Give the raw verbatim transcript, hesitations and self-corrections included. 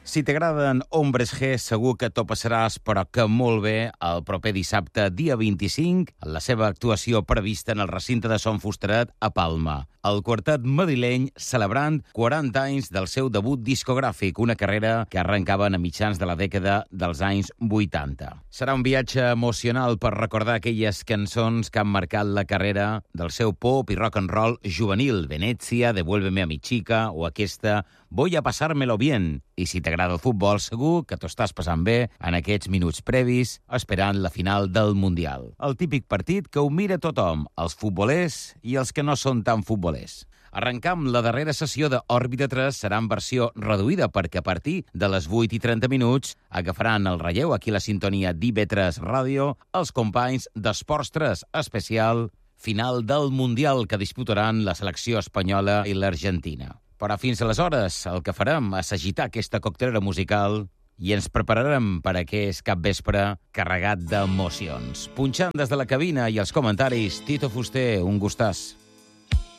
Si t'agraden Hombres G, segur que t'ho passaràs, però que molt bé, el proper dissabte, dia vint-i-cinc, en la seva actuació prevista en el recinte de Son Fusteret a Palma. El quartet madrileny celebrant quaranta anys del seu debut discogràfic, una carrera que arrencaven a mitjans de la dècada dels anys vuitanta. Serà un viatge emocional per recordar aquelles cançons que han marcat la carrera del seu pop i rock and roll juvenil, Venezia, Devuélveme a mi chica o aquesta Voy a pasármelo bien. I si t'agrada el futbol, segur que t'ho estàs passant bé en aquests minuts previs, esperant la final del Mundial. El típic partit que ho mira tothom, els futbolers i els que no són tan futbolers. Arrencam la darrera sessió d'Òrbita tres, serà en versió reduïda perquè a partir de les vuit i trenta minuts agafaran el relleu aquí a la sintonia d'I B tres Ràdio els companys d'Esports tres, especial final del Mundial que disputaran la selecció espanyola i l'Argentina. Però fins aleshores el que farem és agitar aquesta coctelera musical i ens prepararem per a aquest capvespre carregat d'emocions. Punxant des de la cabina i els comentaris, Tito Fuster, un gustàs.